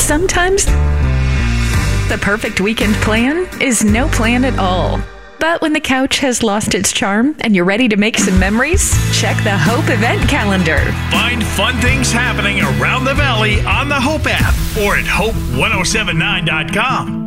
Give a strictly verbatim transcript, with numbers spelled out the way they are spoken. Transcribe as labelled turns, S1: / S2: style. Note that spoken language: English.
S1: Sometimes the perfect weekend plan is no plan at all. But when the couch has lost its charm and you're ready to make some memories, check the Hope event calendar.
S2: Find fun things happening around the valley on the Hope app or at hope ten seventy-nine dot com.